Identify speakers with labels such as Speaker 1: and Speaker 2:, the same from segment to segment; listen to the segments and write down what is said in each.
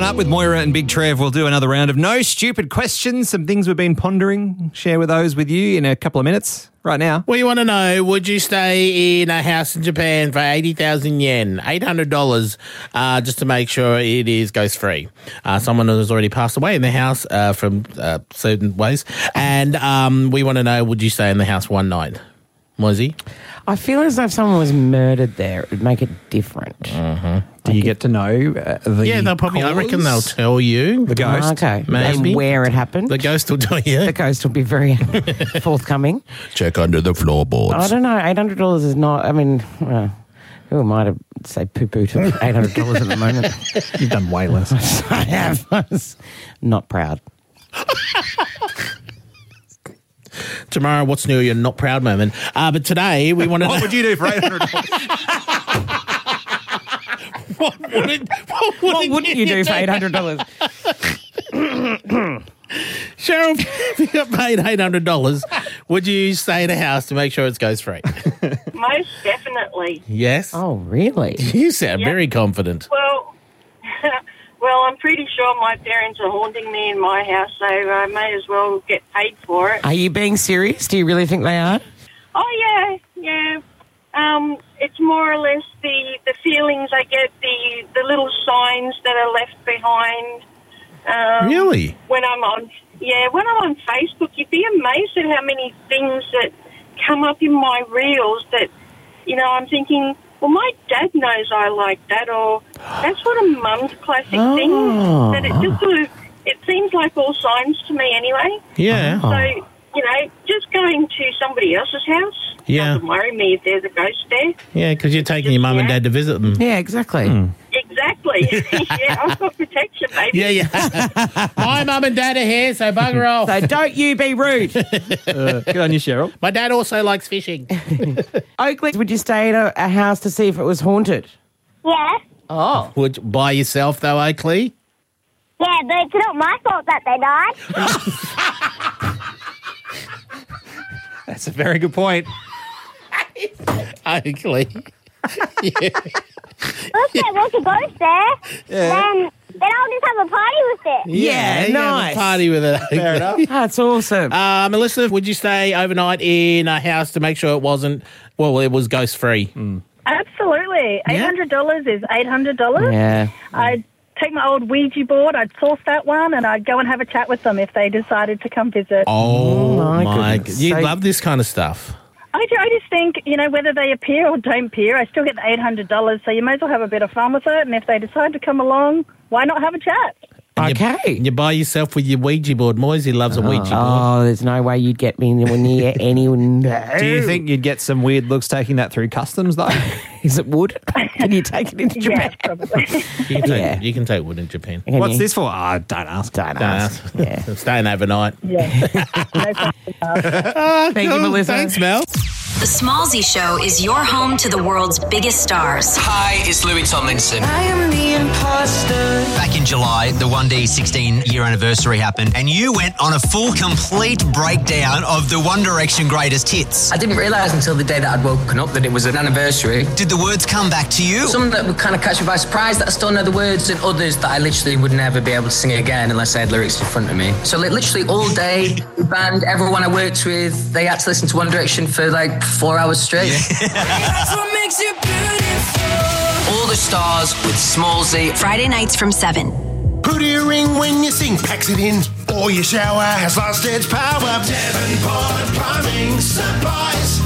Speaker 1: Coming up with Moira and Big Trev, we'll do another round of no stupid questions, some things we've been pondering. Share with those with you in a couple of minutes. Right now.
Speaker 2: We want to know, would you stay in a house in Japan for 80,000 yen, $800, just to make sure it is ghost free? Someone has already passed away in the house from certain ways. And we want to know, would you stay in the house one night? Moisey?
Speaker 3: I feel as though if someone was murdered there, it would make it different.
Speaker 1: Mm-hmm. Do you get to know the
Speaker 2: Yeah, they'll probably,
Speaker 1: cause?
Speaker 2: I reckon they'll tell you.
Speaker 1: The ghost?
Speaker 3: Okay.
Speaker 2: Maybe.
Speaker 3: And where it happened?
Speaker 2: The ghost will tell you.
Speaker 3: The ghost will be very forthcoming.
Speaker 2: Check under the floorboards.
Speaker 3: I don't know. $800 is not, I mean, who am I to say poo-poo to $800 at the moment?
Speaker 1: You've done way less.
Speaker 3: I have. Not proud.
Speaker 2: Tomorrow, what's new? You're not proud moment. But today, we want to know.
Speaker 1: What would you do for $800?
Speaker 2: What
Speaker 3: wouldn't you do for $800?
Speaker 2: Cheryl, if you got paid $800, would you stay in a house to make sure it goes free?
Speaker 4: Most definitely.
Speaker 2: Yes?
Speaker 3: Oh, really?
Speaker 2: You sound very confident.
Speaker 4: Well, I'm pretty sure my parents are haunting me in my house, so I may as well get paid for it.
Speaker 3: Are you being serious? Do you really think they are?
Speaker 4: Oh, yeah. It's more or less the feelings I get, the little signs that are left behind.
Speaker 2: Really?
Speaker 4: When I'm on Facebook, you'd be amazed at how many things that come up in my reels that, I'm thinking, well, my dad knows I like that, or that's what a mum's classic thing. That it just sort of, it seems like all signs to me anyway.
Speaker 2: Yeah.
Speaker 4: So, just going to somebody else's house doesn't worry me if there's a ghost there.
Speaker 2: Yeah, because you're taking your mum and dad to visit them.
Speaker 3: Yeah, exactly.
Speaker 4: Exactly. Yeah, I've got protection, baby.
Speaker 2: Yeah. My mum and dad are here, so bugger off.
Speaker 3: So don't you be rude.
Speaker 1: Good on you, Cheryl.
Speaker 2: My dad also likes fishing.
Speaker 3: Oakley, would you stay at a house to see if it was haunted?
Speaker 5: Yeah.
Speaker 3: Oh.
Speaker 2: Would you, by yourself, though, Oakley?
Speaker 5: Yeah, but it's not my fault that they died.
Speaker 1: That's a very good point.
Speaker 2: Oakley.
Speaker 5: If there was a ghost there, then I'll just have a party with it.
Speaker 2: Yeah, you
Speaker 3: nice.
Speaker 2: have a party with it.
Speaker 1: Fair enough.
Speaker 3: That's awesome.
Speaker 2: Melissa, would you stay overnight in a house to make sure it was ghost-free?
Speaker 6: Absolutely. $800 is $800.
Speaker 3: Yeah.
Speaker 6: I'd take my old Ouija board, I'd source that one, and I'd go and have a chat with them if they decided to come visit.
Speaker 2: Oh,
Speaker 3: my
Speaker 2: my
Speaker 3: goodness.
Speaker 2: God. You
Speaker 3: So-
Speaker 2: love this kind of stuff.
Speaker 6: I just think, whether they appear or don't appear, I still get the $800, so you may as well have a bit of fun with it, and if they decide to come along, why not have a chat?
Speaker 3: Okay.
Speaker 2: You buy yourself with your Ouija board. Moisey loves a Ouija board.
Speaker 3: Oh, there's no way you'd get me anywhere near anyone.
Speaker 1: Do you think you'd get some weird looks taking that through customs, though?
Speaker 3: Is it wood? Can you take it into Japan?
Speaker 6: Yeah, probably.
Speaker 2: You can take wood in Japan.
Speaker 3: Can
Speaker 1: What's
Speaker 3: you?
Speaker 1: this for? Oh, don't ask.
Speaker 3: Don't
Speaker 2: Don't
Speaker 3: ask.
Speaker 2: ask.
Speaker 3: Yeah.
Speaker 2: I'm staying overnight.
Speaker 6: Yeah. No problem.
Speaker 3: Thank you, Melissa.
Speaker 2: Thanks, Mel.
Speaker 7: The Smallsy Show is your home to the world's biggest stars.
Speaker 8: Hi, it's Louis Tomlinson.
Speaker 9: I am the imposter.
Speaker 8: Back in July, the 1D 16-year anniversary happened, and you went on a full, complete breakdown of the One Direction greatest hits.
Speaker 9: I didn't realise until the day that I'd woken up that it was an anniversary.
Speaker 8: Did the words come back to you?
Speaker 9: Some that would kind of catch me by surprise that I still know the words, and others that I literally would never be able to sing again unless I had lyrics in front of me. So literally all day, the band, everyone I worked with, they had to listen to One Direction for 4 hours straight.
Speaker 7: That's what makes you beautiful.
Speaker 8: All the stars with Smallsy.
Speaker 7: Friday nights from 7.
Speaker 10: Put earring when you sing, packs it in, or your shower has lost its power. Devonport Plumbing Supplies.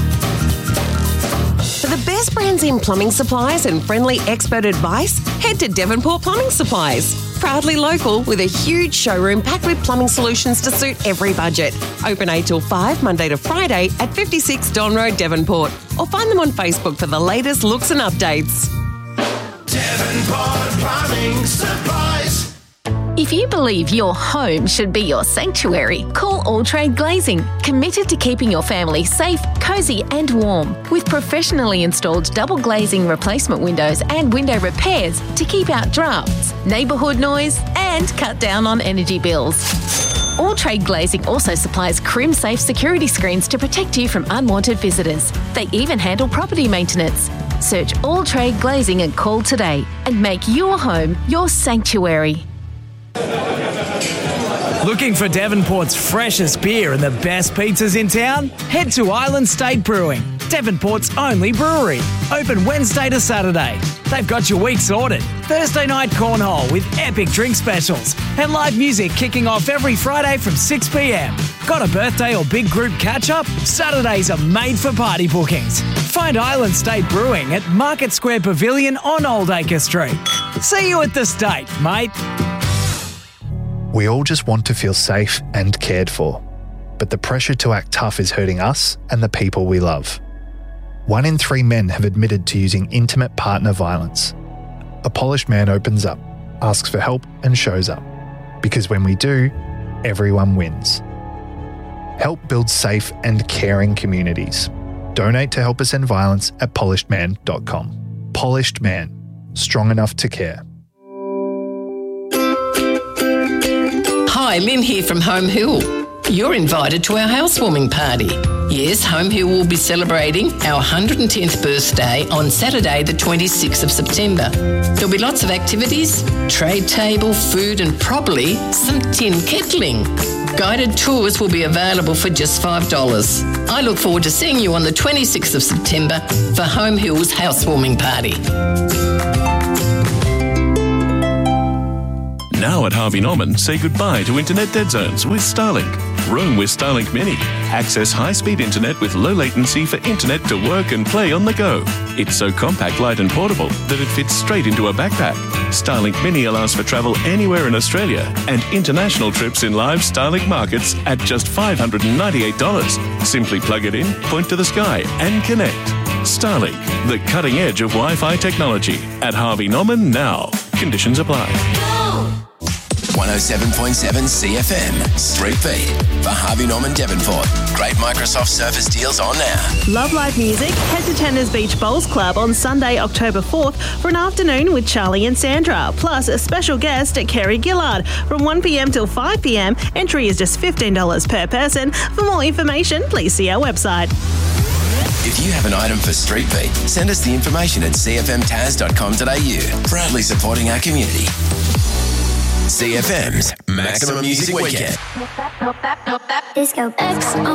Speaker 11: For the best brands in plumbing supplies and friendly expert advice, head to Devonport Plumbing Supplies. Proudly local with a huge showroom packed with plumbing solutions to suit every budget. Open 8 till 5, Monday to Friday at 56 Don Road, Devonport. Or find them on Facebook for the latest looks and updates.
Speaker 10: Devonport Plumbing Supplies.
Speaker 12: If you believe your home should be your sanctuary, call All Trade Glazing, committed to keeping your family safe, cosy and warm, with professionally installed double glazing replacement windows and window repairs to keep out drafts, neighbourhood noise and cut down on energy bills. All Trade Glazing also supplies Crim-safe security screens to protect you from unwanted visitors. They even handle property maintenance. Search All Trade Glazing and call today and make your home your sanctuary.
Speaker 13: Looking for Devonport's freshest beer and the best pizzas in town? Head to Island State Brewing, Devonport's only brewery. Open Wednesday to Saturday. They've got your week sorted. Thursday night cornhole with epic drink specials and live music kicking off every Friday from 6 p.m. Got a birthday or big group catch-up? Saturdays are made for party bookings. Find Island State Brewing at Market Square Pavilion on Old Acre Street. See you at the State, mate.
Speaker 14: We all just want to feel safe and cared for, but the pressure to act tough is hurting us and the people we love. 1 in 3 men have admitted to using intimate partner violence. A polished man opens up, asks for help and shows up. Because when we do, everyone wins. Help build safe and caring communities. Donate to Help Us End Violence at polishedman.com. Polished Man. Strong enough to care.
Speaker 15: Hi, Lynn here from Home Hill. You're invited to our housewarming party. Yes, Home Hill will be celebrating our 110th birthday on Saturday the 26th of September. There'll be lots of activities, trade table, food and probably some tin kettling. Guided tours will be available for just $5. I look forward to seeing you on the 26th of September for Home Hill's housewarming party.
Speaker 16: Now at Harvey Norman, say goodbye to internet dead zones with Starlink. Roam with Starlink Mini. Access high-speed internet with low latency for internet to work and play on the go. It's so compact, light and portable that it fits straight into a backpack. Starlink Mini allows for travel anywhere in Australia and international trips in live Starlink markets at just $598. Simply plug it in, point to the sky and connect. Starlink, the cutting edge of Wi-Fi technology. At Harvey Norman now. Conditions apply.
Speaker 17: 107.7 CFM, Street Beat for Harvey Norman Devonport. Great Microsoft Surface deals on now.
Speaker 18: Love live music? Head to Tenners Beach Bowls Club on Sunday, October 4th for an afternoon with Charlie and Sandra, plus a special guest, Kerry Gillard, from 1 p.m. till 5 p.m. Entry is just $15 per person. For more information, please see our website.
Speaker 17: If you have an item for Street Beat, send us the information at cfmtaz.com.au. Proudly supporting our community. CFM's Maximum Music Weekend.
Speaker 5: Disco X